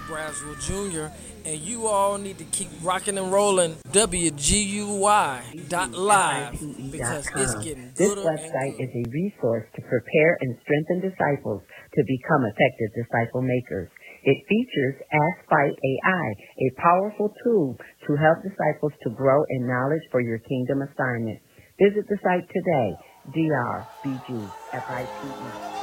Braswell Jr., and you all need to keep rocking and rolling WGUY.live because it's FIPE.com. getting This gooder and website gooder. is a resource to prepare and strengthen disciples to become effective disciple makers. It features Ask Fight AI, a powerful tool to help disciples to grow in knowledge for your kingdom assignment. Visit the site today, drbgfipe.com.